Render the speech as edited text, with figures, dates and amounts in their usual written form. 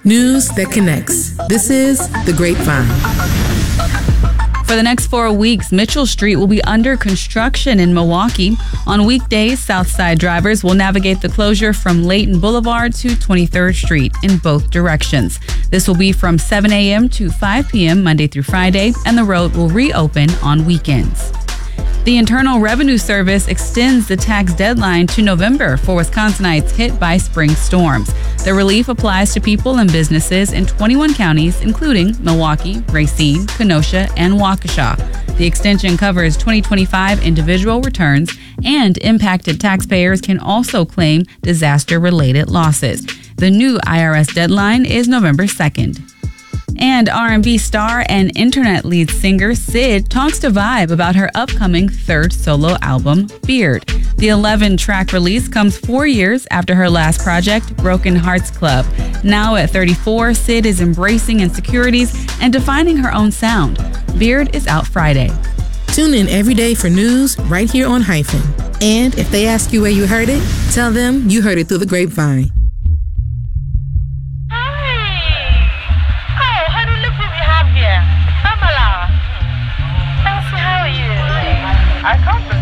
News that connects. This is The Grapevine. For the next 4 weeks, Mitchell Street will be under construction in Milwaukee. On weekdays, Southside drivers will navigate the closure from Layton Boulevard to 23rd Street in both directions. This will be from 7 a.m. to 5 p.m. Monday through Friday, and the road will reopen on weekends. The Internal Revenue Service extends the tax deadline to November for Wisconsinites hit by spring storms. The relief applies to people and businesses in 21 counties, including Milwaukee, Racine, Kenosha, and Waukesha. The extension covers 2025 individual returns, and impacted taxpayers can also claim disaster-related losses. The new IRS deadline is November 2nd. And R&B star and internet lead singer Syd talks to Vibe about her upcoming third solo album, Beard. The 11-track release comes 4 years after her last project, Broken Hearts Club. Now at 34, Syd is embracing insecurities and defining her own sound. Beard is out Friday. Tune in every day for news right here on Hyphen. And if they ask you where you heard it, tell them you heard it through the grapevine. I come